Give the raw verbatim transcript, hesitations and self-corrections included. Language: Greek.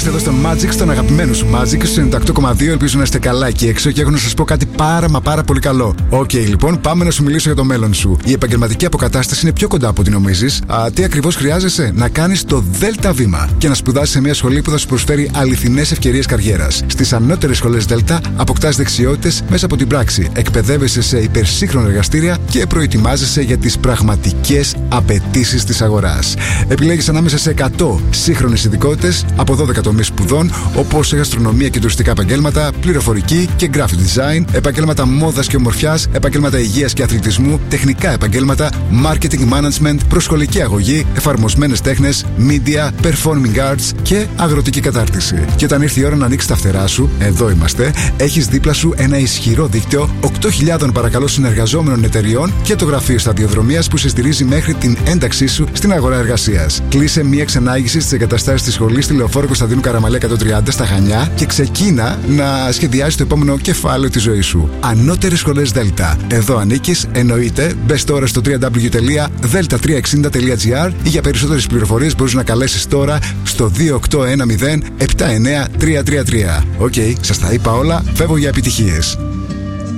εδώ στο Magic, στον αγαπημένο σου Magic, στο ενενήντα οκτώ κόμμα δύο. Ελπίζω να είστε καλά εκεί έξω και έχω να σας πω κάτι πάρα μα πάρα πολύ καλό. Οκ, okay, λοιπόν, πάμε να σου μιλήσω για το μέλλον σου. Η επαγγελματική αποκατάσταση είναι πιο κοντά από ό,τι νομίζεις. Α, τι ακριβώς χρειάζεσαι? Να κάνεις το Δέλτα Βήμα και να σπουδάσεις σε μια σχολή που θα σου προσφέρει αληθινές ευκαιρίες καριέρας. Στις ανώτερες σχολές Δέλτα αποκτάς δεξιότητες μέσα από την πράξη. Εκπαιδεύεσαι σε υπερσύγχρονα εργαστήρια και προετοιμάζεσαι για τις πραγματικές απαιτήσεις της αγοράς. Επιλέγεις ανάμεσα σε εκατό σύγχρονες ειδικότητες από δώδεκα τομείς σπουδών, όπως γαστρονομία και τουριστικά επαγγέλματα, πληροφορική και graphic design, επαγγέλματα μόδας και ομορφιάς, επαγγέλματα υγείας και αθλητισμού, τεχνικά επαγγέλματα, marketing management, προσχολική αγωγή, εφαρμοσμένες τέχνες, media, performing arts και αγροτική κατάρτιση. Και όταν ήρθε η ώρα να ανοίξεις τα φτερά σου, εδώ είμαστε, έχεις δίπλα σου ένα ισχυρό δίκτυο οκτώ χιλιάδες παρακαλώ συνεργαζόμενων εταιριών και το γραφείο σταδιοδρομίας που σε στηρίζει μέχρι την ένταξή σου στην αγορά εργασίας. Κλείσε μία ξενάγηση στις εγκαταστάσεις της σχολής στη Λεωφόρο Κωνσταντίνου Καραμαλία εκατόν τριάντα στα Χανιά και ξεκίνα να σχεδιάσεις το επόμενο κεφάλαιο της ζωής σου. Ανώτερες σχολές Δέλτα. Εδώ ανήκεις, εννοείται. Μπες τώρα στο double-u double-u double-u τελεία δέλτα τριακόσια εξήντα τελεία τζι άρ ή για περισσότερες πληροφορίες μπορείς να καλέσεις τώρα στο δύο οκτώ ένα μηδέν επτά εννέα τρία τρία τρία. Οκ, okay, σας τα είπα όλα. Φεύγω για επιτυχίες.